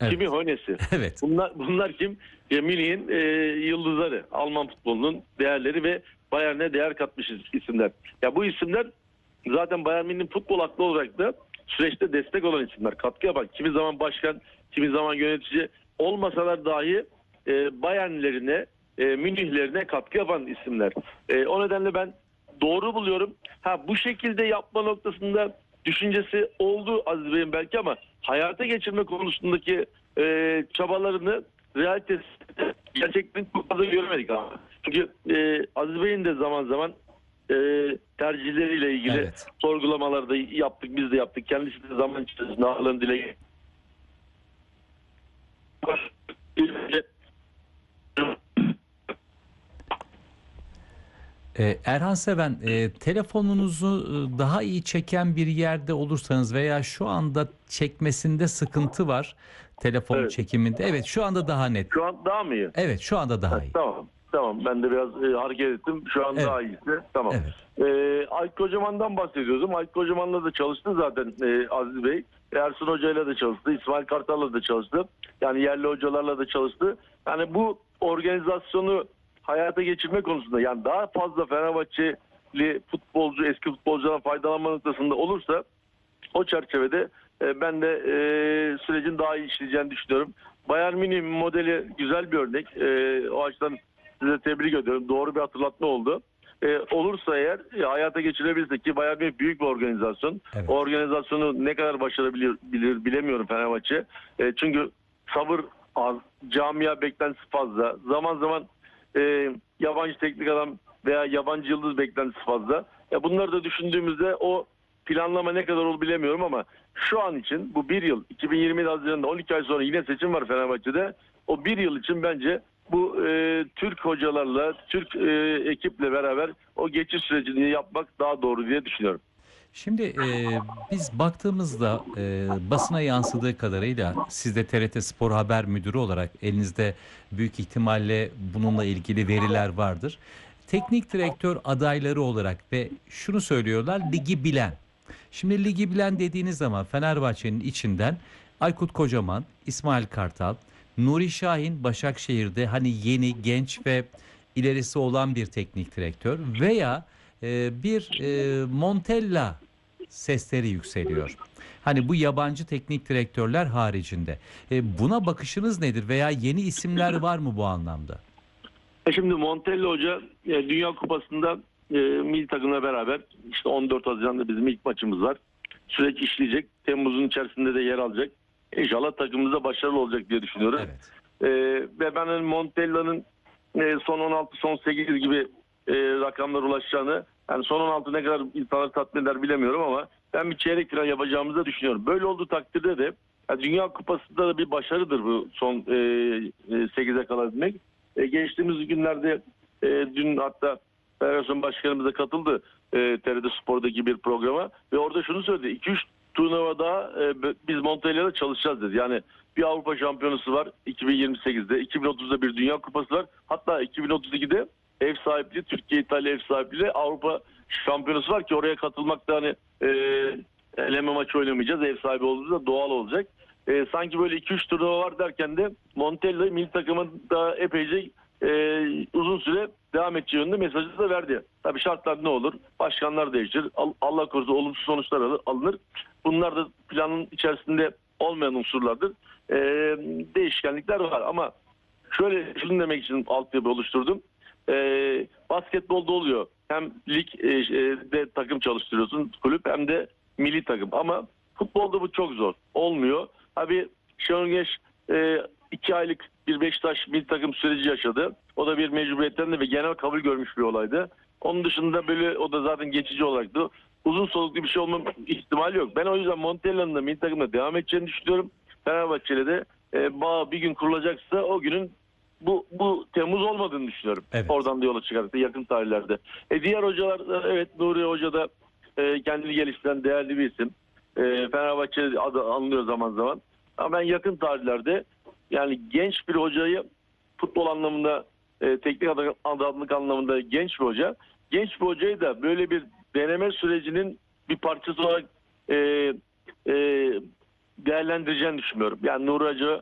Kimi Evet. Hoeneß'i. Evet. Bunlar kim? Münih'in yıldızları, Alman futbolunun değerleri ve Bayern'e değer katmış isimler. Ya bu isimler zaten Bayern Münih'in futbol aklı olarak da süreçte destek olan isimler. Katkı yapan, kimi zaman başkan, kimi zaman yönetici olmasalar dahi Bayern'lerine, Münih'lerine katkı yapan isimler. O nedenle ben doğru buluyorum. Bu şekilde yapma noktasında düşüncesi oldu Aziz Bey'in belki ama hayata geçirme konusundaki çabalarını realitesinde gerçekten çok fazla göremedik ama. Çünkü Aziz Bey'in de zaman zaman tercihleriyle ilgili Evet. sorgulamalar da yaptık, biz de yaptık. Kendisi de zaman içerisinde ağlarını dile getirdi. Erhan Seven, telefonunuzu daha iyi çeken bir yerde olursanız veya şu anda çekmesinde sıkıntı var telefon Evet. çekiminde. Evet, şu anda daha net. Şu an daha mı iyi? Evet, şu anda daha iyi. Tamam. Tamam. Ben de biraz hareket ettim. Şu an Evet. daha iyisi. Tamam. Evet. Aykut Kocaman'dan bahsediyordum. Aykut Kocaman'la da çalıştı zaten Aziz Bey. Ersun Hoca'yla da çalıştı. İsmail Kartal'la da çalıştı. Yani yerli hocalarla da çalıştı. Yani bu organizasyonu hayata geçirme konusunda yani daha fazla Fenerbahçeli futbolcu, eski futbolculardan faydalanma noktasında olursa o çerçevede ben de sürecin daha iyi işleyeceğini düşünüyorum. Bayern Münih modeli güzel bir örnek. O açıdan size tebrik ediyorum. Doğru bir hatırlatma oldu. Olursa eğer hayata geçirebilirsek ki Bayern Münih büyük bir organizasyon. Evet. O organizasyonu ne kadar başarabilir bilemiyorum Fenerbahçe. Çünkü sabır az, camia beklentisi fazla. Zaman zaman yabancı teknik adam veya yabancı yıldız beklentisi fazla. Bunları da düşündüğümüzde o planlama ne kadar olur bilemiyorum ama şu an için bu bir yıl 2020 Haziran'da 12 ay sonra yine seçim var Fenerbahçe'de. O bir yıl için bence bu Türk hocalarla, Türk ekiple beraber o geçiş sürecini yapmak daha doğru diye düşünüyorum. Şimdi biz baktığımızda basına yansıdığı kadarıyla siz de TRT Spor Haber Müdürü olarak elinizde büyük ihtimalle bununla ilgili veriler vardır. Teknik direktör adayları olarak ve şunu söylüyorlar, ligi bilen. Şimdi ligi bilen dediğiniz zaman Fenerbahçe'nin içinden Aykut Kocaman, İsmail Kartal, Nuri Şahin Başakşehir'de hani yeni, genç ve ilerisi olan bir teknik direktör veya bir Montella sesleri yükseliyor. Hani bu yabancı teknik direktörler haricinde. Buna bakışınız nedir veya yeni isimler var mı bu anlamda? Şimdi Montella Hoca Dünya Kupası'nda milli takımla beraber işte 14 Haziran'da bizim ilk maçımız var. Süreç işleyecek. Temmuz'un içerisinde de yer alacak. İnşallah takımımıza başarılı olacak diye düşünüyorum. Evet. Ve ben Montella'nın son 16, son 8 gibi rakamlara ulaşacağını, yani son 16 ne kadar insanları tatmin eder bilemiyorum ama ben bir çeyrek final yapacağımızı da düşünüyorum. Böyle olduğu takdirde de yani Dünya Kupası'nda da bir başarıdır bu son 8'e kalabilmek. Geçtiğimiz günlerde dün hatta Federasyon Başkanımız da katıldı TRT Spor'daki bir programa ve orada şunu söyledi. 2-3 turnuva daha biz Montella'da çalışacağız dedi. Yani bir Avrupa Şampiyonası var 2028'de, 2030'da bir Dünya Kupası var. Hatta 2032'de ev sahipliği, Türkiye-İtalya ev sahipliği Avrupa Şampiyonası var ki oraya katılmak da hani eleme maçı oynamayacağız. Ev sahibi olduğumuzda doğal olacak. Sanki böyle 2-3 turnuva var derken de Montella milli takımın da epeyce uzun süre devam edeceği yönünde mesajı da verdi. Tabii şartlar ne olur? Başkanlar değişir. Allah korusun olumsuz sonuçlar alınır. Bunlar da planın içerisinde olmayan unsurlardır. Değişkenlikler var ama şöyle şunu demek için altyapı oluşturdum. Basketbolda oluyor. Hem ligde takım çalıştırıyorsun kulüp hem de milli takım. Ama futbolda bu çok zor. Olmuyor. Abi Şenol Güneş 2 aylık bir Beşiktaş milli takım süreci yaşadı. O da bir mecburiyetten de ve genel kabul görmüş bir olaydı. Onun dışında böyle o da zaten geçici olacaktı. Uzun soluklu bir şey olma ihtimali yok. Ben o yüzden Montella'nın da milli takımda devam edeceğini düşünüyorum. Fenerbahçe'yle de bağ bir gün kurulacaksa o günün bu Temmuz olmadığını düşünüyorum. Evet. Oradan da yola çıkarak da yakın tarihlerde. Diğer hocalar evet Nuri Hoca da kendini geliştiren değerli bir isim. Fenerbahçe adı anılıyor zaman zaman. Ama ben yakın tarihlerde yani genç bir hocayı futbol anlamında teknik adamlık anlamında genç bir hoca. Genç bir hocayı da böyle bir deneme sürecinin bir parçası olarak değerlendireceğini düşünmüyorum. Yani Nuri Hoca